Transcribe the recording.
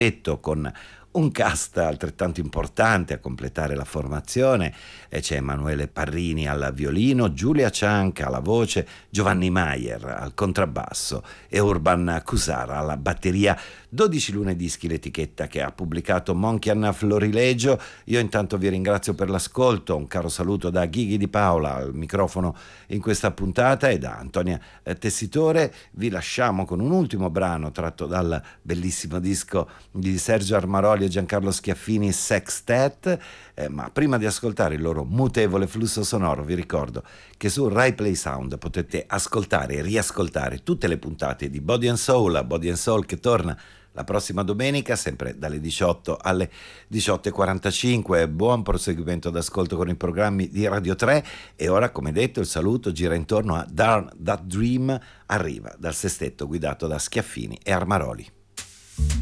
con un cast altrettanto importante a completare la formazione. C'è Emanuele Parrini al violino, Giulia Cianca alla voce, Giovanni Maier al contrabbasso e Urban Cusara alla batteria. 12 lunedischi l'etichetta che ha pubblicato Monchian Florilegio. Io intanto vi ringrazio per l'ascolto, un caro saluto da Ghighi Di Paola al microfono in questa puntata e da Antonia Tessitore. Vi lasciamo con un ultimo brano tratto dal bellissimo disco di Sergio Armaroli e Giancarlo Schiaffini, Sextet. Ma prima di ascoltare il loro mutevole flusso sonoro vi ricordo che su Rai Play Sound potete ascoltare e riascoltare tutte le puntate di Body and Soul che torna la prossima domenica sempre dalle 18 alle 18.45. Buon proseguimento d'ascolto con i programmi di Radio 3 e ora, come detto, il saluto gira intorno a Darn That Dream, arriva dal sestetto guidato da Schiaffini e Armaroli.